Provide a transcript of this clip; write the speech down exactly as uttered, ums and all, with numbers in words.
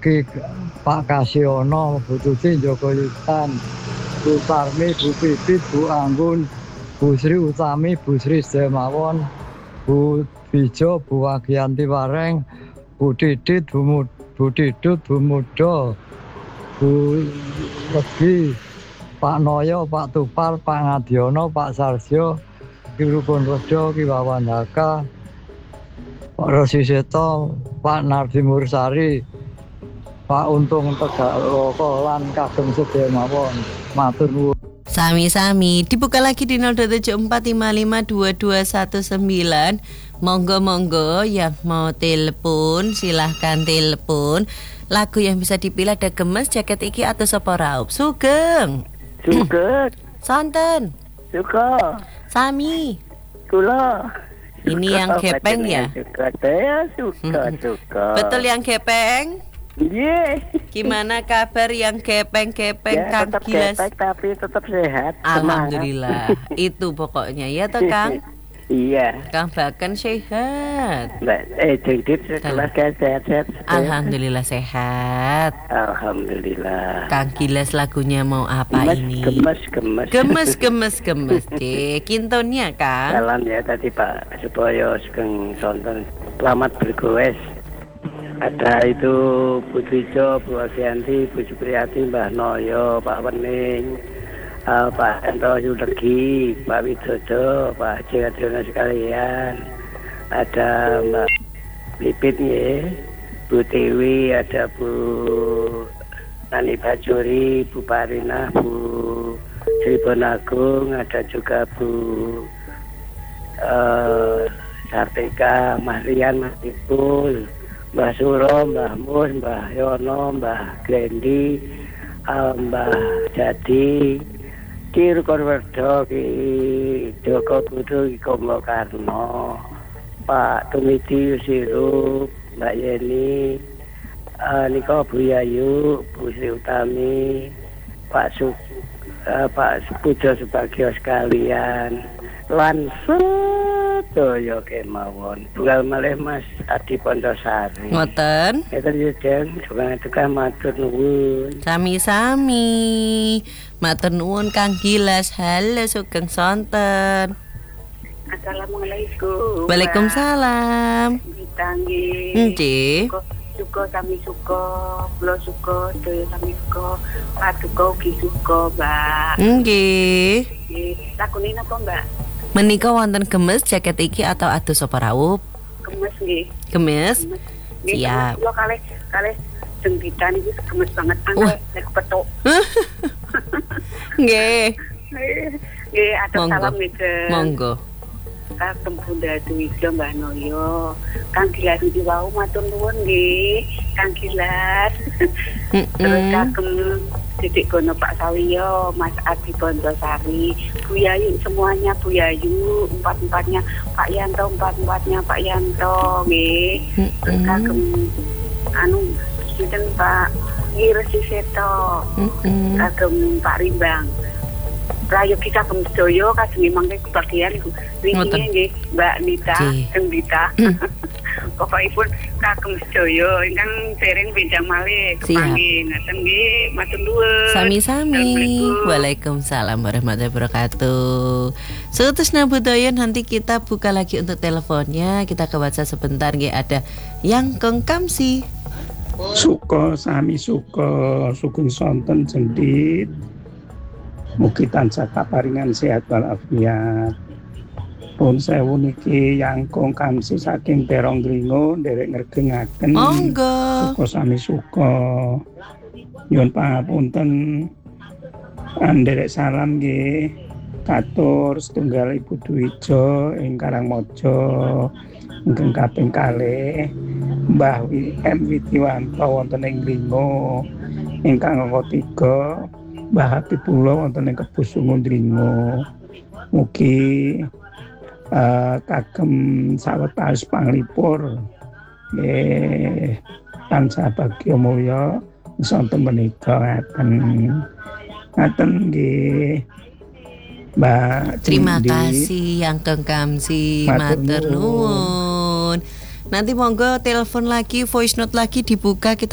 Mugi Pak Kasiono, Bu Tuti, Joko Yutan, Bu Sarmi, Bu Pipit, Bu Anggun, Bu Sri Utami, Bu Sri Sedemawon, Bu Bijo, Bu Wagianti Wareng, Bu Didit, Bu, Mud, Bu Didut, Bu Mudo, Bu Legi, Pak Noyo, Pak Tupar, Pak Ngadiono, Pak Sarsyo, Ki Rukun Rejo, Ki Wawan Haka, Pak Rosi Seto, Pak Nardi Mursari, Pak Untung Tegaloko lan kagem sedaya mawon. Matur nuwun. Sami-sami dibuka lagi di nol dua tujuh empat lima lima dua dua satu sembilan. Monggo-monggo yang mau telepon silahkan telepon. Lagu yang bisa dipilih ada Gemes, Jaket Iki atau Sopo Raup. Sugeng. Sugeng. Sonten. Suka. Sami. Kula. Ini suka, yang gepeng ya? Suka, saya suka, suka. Betul yang gepeng? Iya. Yeah. Gimana kabar yang gepeng-gepeng ya, Kang tetap Gilas? Gepeng, tapi tetap sehat. Alhamdulillah. Itu pokoknya ya toh Kang? Iya. Kang Baken sehat. Mbak, eh Didit keluarga sehat-sehat. Alhamdulillah sehat. Alhamdulillah. Kang Gilas lagunya mau apa gemes, ini? Gemes, gemes. Gemes, gemes, gemes deh. Kintonnya Kang. Salam ya tadi Pak supaya Sugeng Sonten selamat bergoes. Ada itu Bu Trijo, Bu Agianti, Bu Supriyati, Mbah Noyo, Pak Wening, uh, Pak Ento Yudegi, Pak Widodo, Pak Haji Adiono sekalian. Ada Mbak Pipit ya, Bu Tiwi, ada Bu Nani Bajuri, Bu Parina, Bu Sri Bonagung, ada juga Bu uh, Sartika, Mas Rian, Mas Ipul, Mbah Suro, Mbah Mus, Mbah Yono, Mbah Glendi, uh, Mbah Jadi, Ki Rukonwerdo, Ki Joko Budo, Ki Kombo Karno, Pak Tumiti Yusiru, Mbak Yeni, uh, Niko Bu Yayu, Bu Sri Utami, Pak Suk, uh, Pak Pujo Subagio sekalian, langsung Toyo kemawon. Tunggal malih Mas Adi Pondosari. Ngoten. Eten yudeng, juga tukang matur nuwun. Sami-sami. Matur nuwun Kang Gilas. Halo Sugeng Sonten. Assalamualaikum. Waalaikumsalam. Ditanggi. Nggih. Suka sami suka, kula suka, sedaya sami suka, paduka ugi suka, Mbak. Nggih. Nggih, lakune napa, Mbak? Menika wonten Gemes, Jaket Iki atau Adu Sopo Raup? Gemes nggih. Gemes. Nggih, siap. Kula kalih kalih jengbitan iki gemes banget angge nek petuk. Nggih. Nggih, atur salam nggih. Monggo. Kagem Bunda Duwijo Mbah Noyo, Kang Gilas iki wau matur nuwun nggih, Kang Gilas. Terus kagem Didik Gono Pak Sawiyo, Mas Adi Pondosari, Bu Yayu semuanya, Bu Yayu, empat-empatnya Pak Yanto, empat-empatnya Pak Yanto nggih. Terus kagem anu sinten Pak Wirsi Seto, kagem Pak Rimbang. Prayogi kagem sedaya kagem mangke kebagian wingi nggih Mbak Nita, Kang Dita. Pokokipun kagem sedaya ingkang dereng benjang malih kepanggih ngaten nggih matur nuwun. Sami-sami. Waalaikumsalam warahmatullahi wabarakatuh. Seterusnya budaya nanti kita buka lagi untuk teleponnya. Kita ke WhatsApp sebentar nggih ada yang kengkamsi. Suka sami suka Sugeng Sonten Jendit. Mugi tansah kaparingan sehat walafiat. Pun sewu niki yangkung kamsi saking Terong Gringo nderek ngergengaken. Monggo. Suka sami suka. Nyuwun pangapunten. Nderek salam nggih. Katur setunggal Ibu Dwijo ing Karangmojo ingkang kaping kalih. Mbah M Witiwanto wonten ing Gringo ingkang angka tiga. Mbah Hatipula wonten ing Kebusungun Dringo. Mugi uh, kagem sawetawis panglipur nggih tansah bagya mulya sonten menika ngaten. Ngaten nggih. Mbak Terima kasih yang kengkamsi matur nuwun. Nanti monggo telepon lagi, voice note lagi dibuka kita